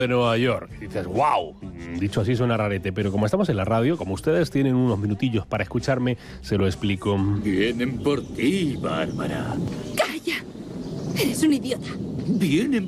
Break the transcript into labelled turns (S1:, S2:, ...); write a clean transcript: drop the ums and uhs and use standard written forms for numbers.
S1: de Nueva York. Y dices, wow, dicho así suena rarete, pero como estamos en la radio, como ustedes tienen unos minutillos para escucharme, se lo explico.
S2: Vienen por ti, Bárbara.
S3: ¡Calla! Eres un idiota.
S2: Vienen